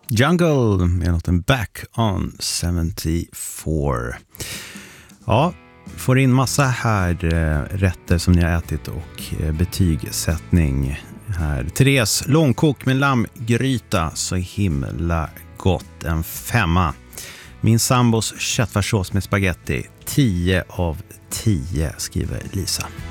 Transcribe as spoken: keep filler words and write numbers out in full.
Jungle med låten Back on sjuttiofyra. Ja, får in massa här eh, rätter som ni har ätit och eh, betygssättning här. Therese, långkok med lammgryta, så himla gott, en femma. Min sambos köttfärssås med spaghetti, tio av tio, skriver Lisa.